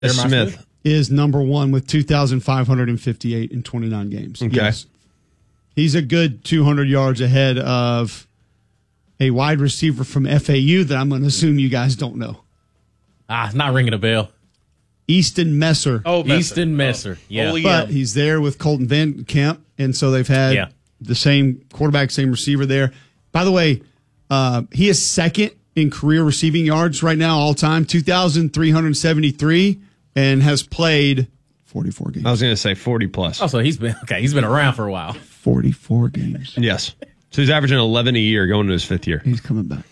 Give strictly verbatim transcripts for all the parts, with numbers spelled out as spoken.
Jeremiah Smith. Smith is number one with two thousand five hundred fifty-eight in twenty-nine games. Okay. Yes. He's a good two hundred yards ahead of a wide receiver from F A U that I'm going to assume you guys don't know. Ah, it's not ringing a bell. Easton Messer. Oh, Messer. Easton Messer. Oh. Yeah. Holy But M. he's there with Colton Van Camp, and so they've had Yeah. the same quarterback, same receiver there. By the way, uh, he is second in career receiving yards right now, all time, two thousand three hundred seventy-three, and has played forty-four games. I was going to say forty plus. Oh, so he's been okay. He's been around for a while. forty-four games. Yes. So he's averaging eleven a year going into his fifth year. He's coming back.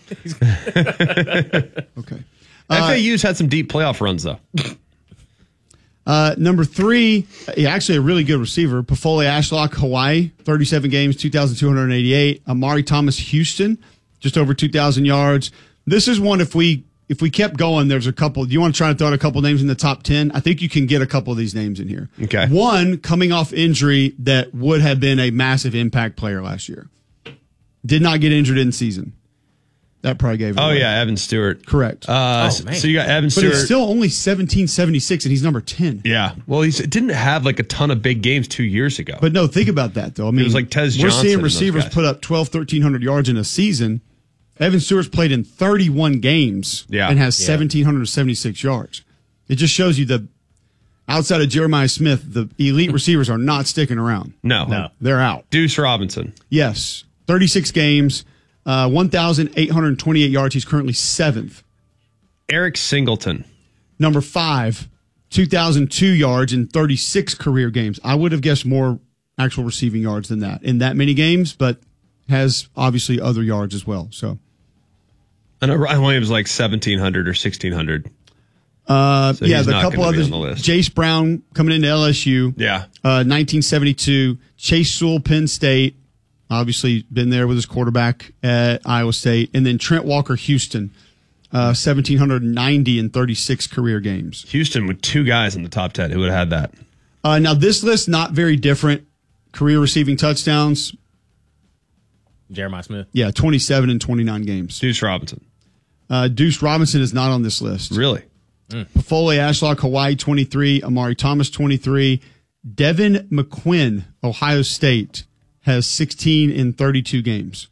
Okay. F A U's had some deep playoff runs, though. Uh, number three, yeah, actually a really good receiver, Pafole Ashlock, Hawaii, thirty-seven games, two thousand two hundred eighty-eight. Amari Thomas, Houston, just over two thousand yards. This is one, if we if we kept going, there's a couple. Do you want to try to throw out a couple names in the top ten? I think you can get a couple of these names in here. Okay. One, coming off injury that would have been a massive impact player last year. Did not get injured in season. That probably gave it Oh, away. yeah, Evan Stewart. Correct. Uh, Oh, man. So you got Evan but Stewart. it's still only seventeen seventy-six, and he's number ten. Yeah. Well, he didn't have like a ton of big games two years ago. But no, think about that, though. I mean, was like Tez we're Johnson seeing and those receivers guys. put up twelve, thirteen hundred yards in a season. Evan Stewart's played in thirty-one games Yeah. and has Yeah. one thousand seven hundred seventy-six yards. It just shows you the outside of Jeremiah Smith, the elite receivers are not sticking around. no. No. They're out. Deuce Robinson. Yes, thirty-six games, uh, one thousand eight hundred twenty-eight yards. He's currently seventh. Eric Singleton. Number five, two thousand two yards in thirty-six career games. I would have guessed more actual receiving yards than that in that many games, but has obviously other yards as well. So, I know Ryan Williams like seventeen hundred or sixteen hundred. uh, So yeah, he's the not couple gonna be others. on the list. Jace Brown coming into L S U. Yeah. Uh, nineteen seventy-two. Chase Sewell, Penn State. Obviously been there with his quarterback at Iowa State. And then Trent Walker, Houston. Uh, seventeen ninety in thirty-six career games. Houston with two guys in the top ten who would have had that. Uh, now, this list, not very different. Career receiving touchdowns. Jeremiah Smith. Yeah, twenty-seven and twenty-nine games. Deuce Robinson. Uh, Deuce Robinson is not on this list. Really? Pafole Ashlock, Hawaii, twenty-three. Amari Thomas, twenty-three. Devin McQuinn, Ohio State, has sixteen in thirty-two games.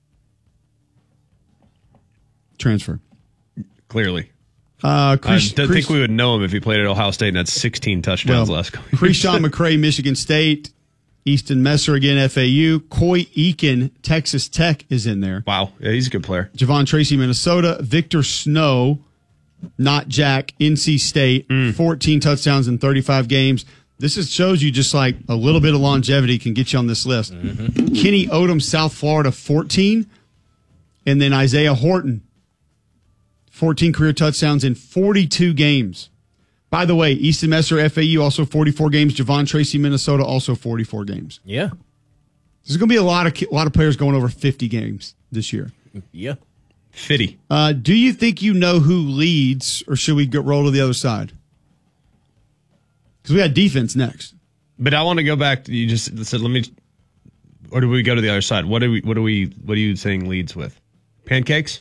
Transfer. Clearly. Uh, I Chris, don't Chris, think we would know him if he played at Ohio State and had sixteen touchdowns well, last year. Krishan McCray, Michigan State. Easton Messer, again, F A U. Coy Eakin, Texas Tech, is in there. Wow. Yeah, he's a good player. Javon Tracy, Minnesota. Victor Snow, not Jack, N C State. fourteen touchdowns in thirty-five games. This is, shows you just like a little bit of longevity can get you on this list. Kenny Odom, South Florida, fourteen. And then Isaiah Horton, fourteen career touchdowns in forty-two games. By the way, Easton Messer, F A U, also forty-four games. Javon Tracy, Minnesota, also forty-four games. Yeah. There's going to be a lot of a lot of players going over fifty games this year. Yeah. Fitty. Uh, do you think you know who leads, or should we go roll to the other side? Because we got defense next. But I want to go back to you just said let me or do we go to the other side? What do we what do we what are you saying leads with? Pancakes?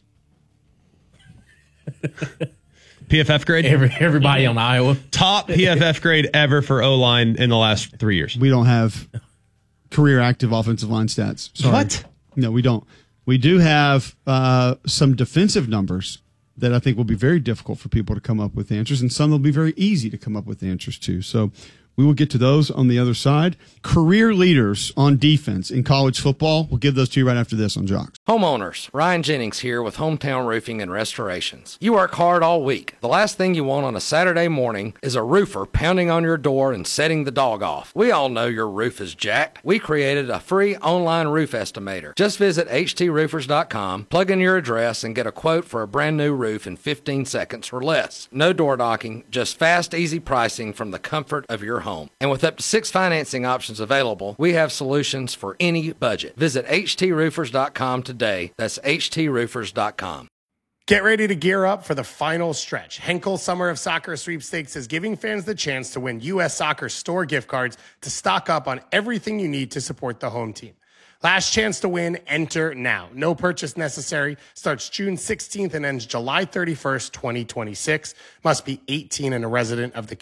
P F F grade? Every, everybody on Iowa. Top P F F grade ever for O-line in the last three years. We don't have career active offensive line stats. Sorry. What? No, we don't. We do have uh, some defensive numbers that I think will be very difficult for people to come up with answers, and some will be very easy to come up with answers to. So we will get to those on the other side. Career leaders on defense in college football. We'll give those to you right after this on Jocks. Homeowners, Ryan Jennings here with Hometown Roofing and Restorations. You work hard all week. The last thing you want on a Saturday morning is a roofer pounding on your door and setting the dog off. We all know your roof is jacked. We created a free online roof estimator. Just visit h t roofers dot com, plug in your address, and get a quote for a brand new roof in fifteen seconds or less. No door knocking, just fast, easy pricing from the comfort of your home. And with up to six financing options available, we have solutions for any budget. Visit h t roofers dot com today. That's h t roofers dot com. Get ready to gear up for the final stretch. Henkel Summer of Soccer Sweepstakes is giving fans the chance to win U S Soccer store gift cards to stock up on everything you need to support the home team. Last chance to win. Enter now. No purchase necessary. Starts June sixteenth and ends July thirty-first, twenty twenty-six. Must be eighteen and a resident of the